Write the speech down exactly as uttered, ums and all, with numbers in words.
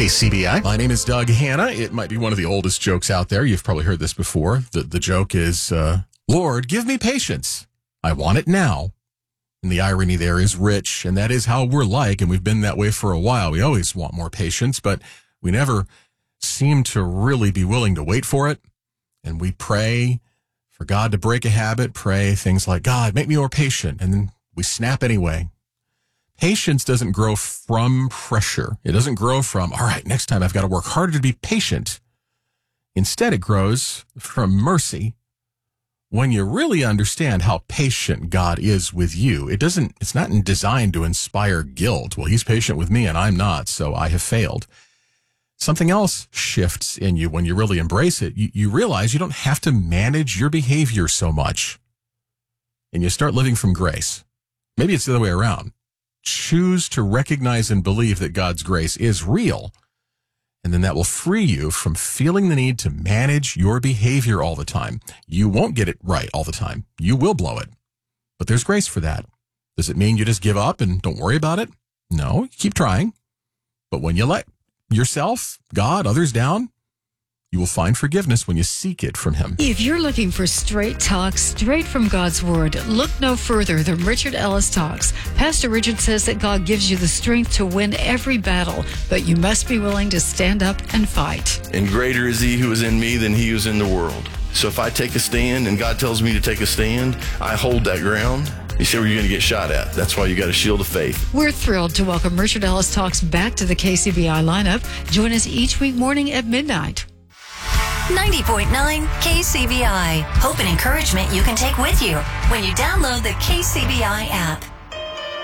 K C B I. My name is Doug Hanna. It might be one of the oldest jokes out there. You've probably heard this before. The, the joke is, uh, Lord, give me patience. I want it now. And the irony there is rich, and that is how we're like, and we've been that way for a while. We always want more patience, but we never seem to really be willing to wait for it. And we pray for God to break a habit, pray things like, God, make me more patient, and then we snap anyway. Patience doesn't grow from pressure. It doesn't grow from, all right, next time I've got to work harder to be patient. Instead, it grows from mercy. When you really understand how patient God is with you, it doesn't, it's not designed to inspire guilt. Well, he's patient with me and I'm not, so I have failed. Something else shifts in you when you really embrace it. You, you realize you don't have to manage your behavior so much. And you start living from grace. Maybe it's the other way around. Choose to recognize and believe that God's grace is real. And then that will free you from feeling the need to manage your behavior all the time. You won't get it right all the time. You will blow it. But there's grace for that. Does it mean you just give up and don't worry about it? No, keep trying. But when you let yourself, God, others down, you will find forgiveness when you seek it from him. If you're looking for straight talk, straight from God's Word, look no further than Richard Ellis Talks. Pastor Richard says that God gives you the strength to win every battle, but you must be willing to stand up and fight. And greater is he who is in me than he who is in the world. So if I take a stand and God tells me to take a stand, I hold that ground. You say where you're going to get shot at. That's why you got a shield of faith. We're thrilled to welcome Richard Ellis Talks back to the K C B I lineup. Join us each week morning at midnight. ninety point nine K C B I. Hope and encouragement you can take with you when you download the K C B I app.